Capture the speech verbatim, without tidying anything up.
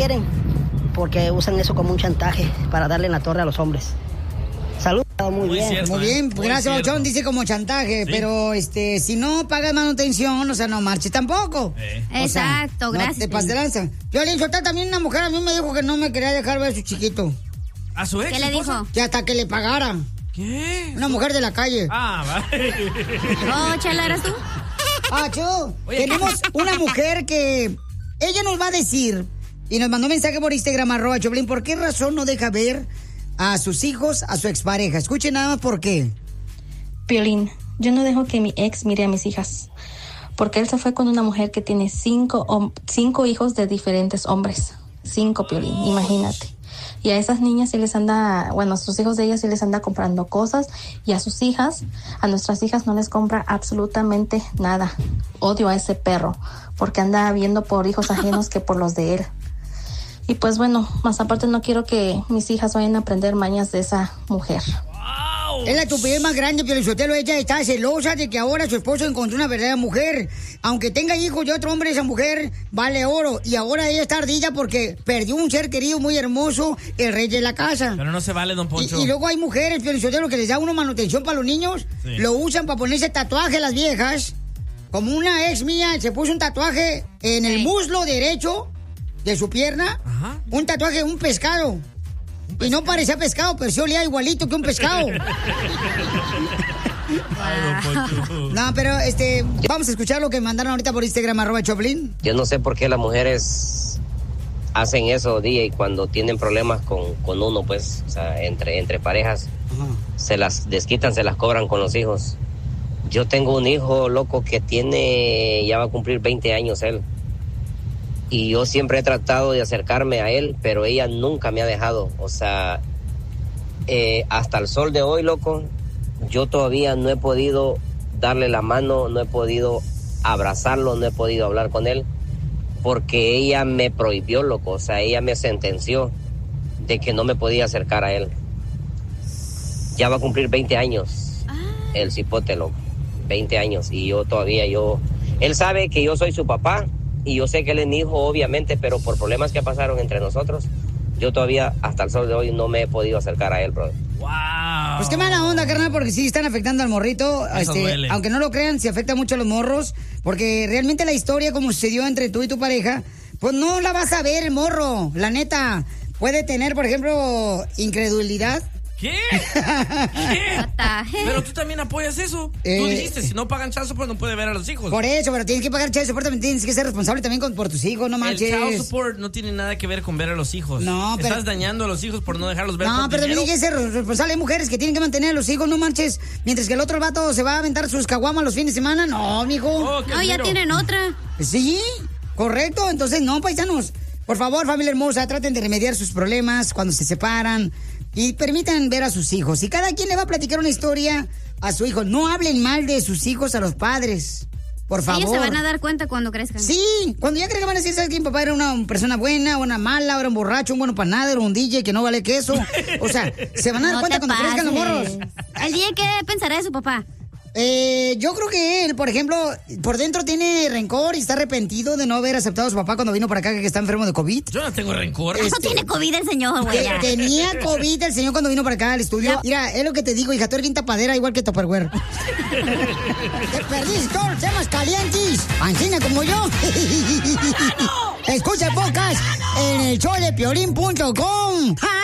quieren, porque usan eso como un chantaje para darle en la torre a los hombres. Saludos, muy, muy bien. Cierto, muy bien, muy gracias, cierto. Bauchón, dice como chantaje, sí. pero este, si no pagas manutención, o sea, no marches tampoco. Eh. O sea, Exacto, no gracias. te pases de lanza. Yo le insulté también una mujer, a mí me dijo que no me quería dejar ver a su chiquito. ¿A su ex? ¿Qué le esposa? dijo? Que hasta que le pagara. ¿Qué? Una mujer de la calle. Ah, vale. Oh, Chela, ¿eras tú? Ah, Chu, Oye, tenemos una mujer que ella nos va a decir y nos mandó un mensaje por Instagram, arroba Choplin, ¿por qué razón no deja ver a sus hijos, a su expareja? Escuchen nada más por qué. Piolín, yo no dejo que mi ex mire a mis hijas, porque él se fue con una mujer que tiene cinco, hom- cinco hijos de diferentes hombres. Cinco, Piolín, imagínate. Y a esas niñas sí les anda, bueno, a sus hijos de ellas sí les anda comprando cosas, y a sus hijas, a nuestras hijas no les compra absolutamente nada. Odio a ese perro, porque anda viendo por hijos ajenos que por los de él. Y pues bueno, más aparte no quiero que mis hijas vayan a aprender mañas de esa mujer. Es la estupidez más grande, Piolichotelo. Ella está celosa de que ahora su esposo encontró una verdadera mujer. Aunque tenga hijos de otro hombre, esa mujer vale oro. Y ahora ella está ardilla porque perdió un ser querido muy hermoso, el rey de la casa. Pero no se vale, don Poncho. Y, y luego hay mujeres, Piolichotelo, que les da uno manutención para los niños. Sí. Lo usan para ponerse tatuaje las viejas. Como una ex mía se puso un tatuaje en el Sí. muslo derecho de su pierna. Ajá. Un tatuaje de un pescado. Y no parecía pescado, pero sí olía igualito que un pescado. Ay, don Poncho. No, pero este, vamos a escuchar lo que mandaron ahorita por Instagram, arroba Choplin. Yo no sé por qué las mujeres hacen eso, D J, cuando tienen problemas con, con uno, pues, o sea, entre, entre parejas, se las desquitan, se las cobran con los hijos. Yo tengo un hijo, loco, que tiene, ya va a cumplir veinte años él. Y yo siempre he tratado de acercarme a él, pero ella nunca me ha dejado. O sea, eh, hasta el sol de hoy, loco, yo todavía no he podido darle la mano, no he podido abrazarlo, no he podido hablar con él, porque ella me prohibió, loco. O sea, ella me sentenció de que no me podía acercar a él. Ya va a cumplir veinte años, el cipote, loco. veinte años, y yo todavía, yo... Él sabe que yo soy su papá, y yo sé que él es mi hijo, obviamente, pero por problemas que pasaron entre nosotros, yo todavía, hasta el sol de hoy, no me he podido acercar a él, brother. Wow. Pues qué mala onda, carnal, porque sí están afectando al morrito. Eso Este, duele. aunque no lo crean, sí afecta mucho a los morros, porque realmente la historia como sucedió entre tú y tu pareja, pues no la vas a ver, el morro. La neta, puede tener, por ejemplo, incredulidad. ¿Qué? ¿Qué? What the heck? Pero tú también apoyas eso. Eh, Tú dijiste, si no pagan chazo, pues no puede ver a los hijos. Por eso, pero tienes que pagar child support, también tienes que ser responsable también con, por tus hijos, no El manches. child support no tiene nada que ver con ver a los hijos. No, pero- Estás dañando a los hijos por no dejarlos ver No, con pero también dinero. hay que ser responsable. Hay mujeres que tienen que mantener a los hijos, no manches. Mientras que el otro vato se va a aventar sus caguamas los fines de semana. No, mijo. Oh, No, ya Casimiro. tienen otra. Sí, correcto. Entonces, no, paisanos. Por favor, familia hermosa, traten de remediar sus problemas cuando se separan y permitan ver a sus hijos. Y cada quien le va a platicar una historia a su hijo. No hablen mal de sus hijos a los padres. Por favor. Ellos se van a dar cuenta cuando crezcan. Sí, cuando ya creen que van a decir, ¿sabes quién? Papá era una persona buena, una mala, era un borracho, un bueno para nada, era un D J que no vale queso. O sea, se van a dar No cuenta te cuando crezcan los morros. pases. ¿El día qué pensará de su papá? Eh, yo creo que él, por ejemplo, por dentro tiene rencor y está arrepentido de no haber aceptado a su papá cuando vino para acá, que está enfermo de COVID. Yo no tengo rencor. No tiene COVID el señor, güey. Que ya. tenía COVID el señor cuando vino para acá al estudio. Ya. Mira, es lo que te digo, hija, tú eres bien tapadera igual que Tupperware. Te perdiste todos los temas calientes, ancina como yo. Escucha el podcast en el show de piolín punto com.